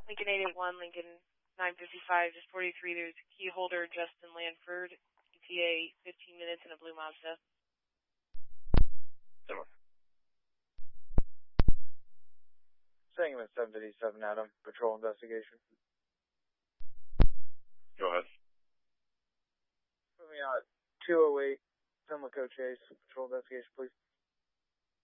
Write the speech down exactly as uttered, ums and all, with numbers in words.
Lincoln eight eight one, Lincoln nine fifty-five, just forty-three. There's key holder Justin Lanford, E T A fifteen minutes in a blue Mazda. Segment seven fifty-seven, Adam. Patrol investigation. Go ahead. Put me on two oh eight, Pimlico Chase. Patrol investigation, please.